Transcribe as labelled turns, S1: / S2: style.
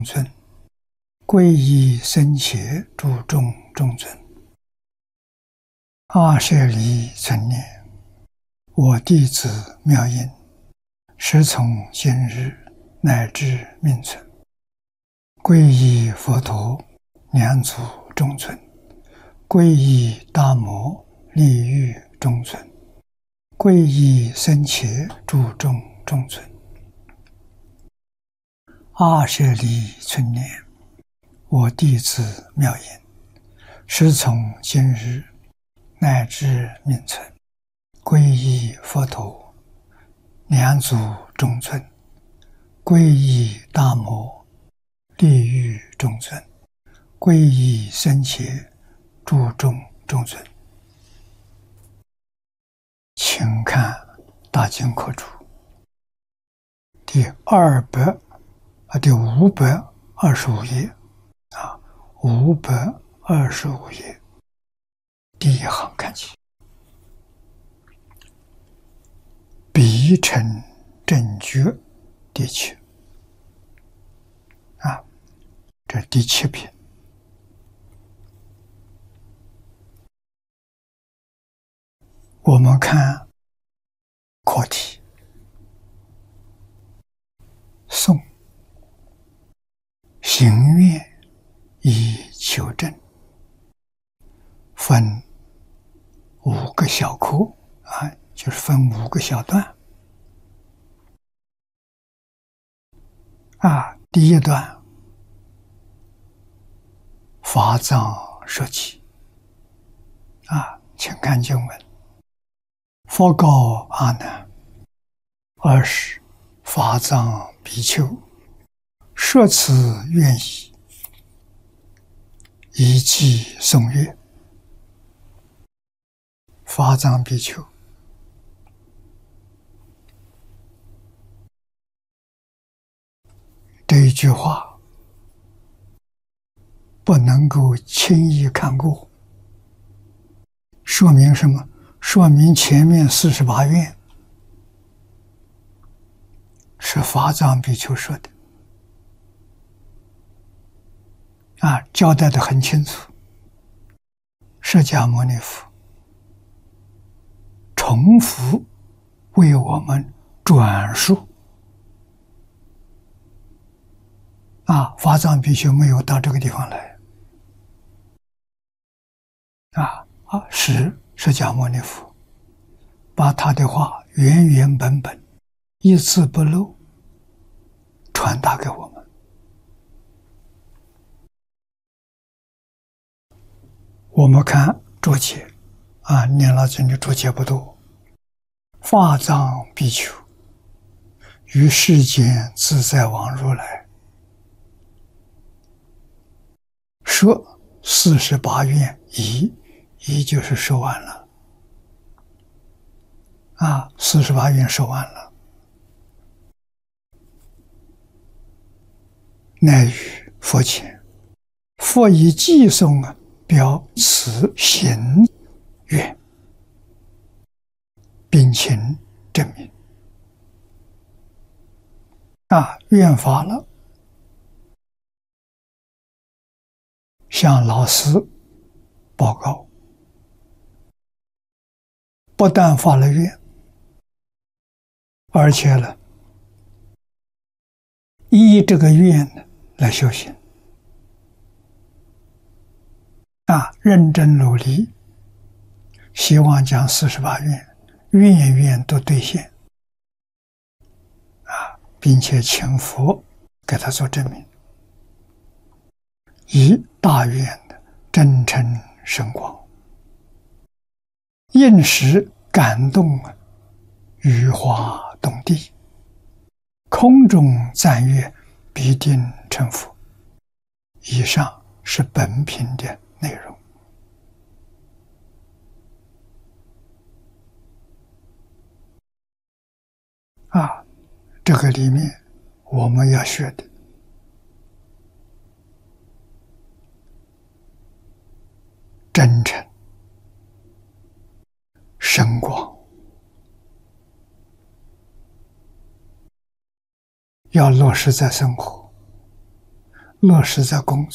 S1: 尊，皈依僧伽注重中尊。阿舍离存念，我弟子妙音，时从今日乃至命存，皈依佛陀，两祖中尊，皈依大摩利欲中尊，皈依僧伽注重中尊。阿舍离存念，我弟子妙音，时从今日乃至命存，皈依佛陀，两祖中尊，皈依大摩利欲中尊，皈依僧伽注重中尊。请看大经课注第525页525页第一行看起，彼成正觉第七这第七篇。我们看课题，诵行愿以求证，分5个小课就是分5个小段第一段法藏说起请看经文。佛告阿难：20法藏比丘，说此愿已，以记诵阅。法藏比丘，这一句话不能够轻易看过，说明什么？说明前面48愿是法藏比丘说的交代得很清楚。释迦牟尼佛重复为我们转述法藏比丘没有到这个地方来是释迦牟尼佛把他的话原原本本一字不漏传达给我们。我们看注解念老尊的注解不多。法藏比丘于世间自在王如来说48愿已就是说完了48愿说完了，乃于佛前，佛以偈颂表此行愿，并请证明愿发了，向老师报告，不但发了愿，而且呢依这个愿来修行认真努力，希望将48愿愿愿都兑现并且请佛给他做证明，以大愿的真诚神光，应时感动羽化动地，空中赞乐，必定成佛。以上是本品的内容这个里面我们要学的真诚神光，要落实在生活， 落实在工作。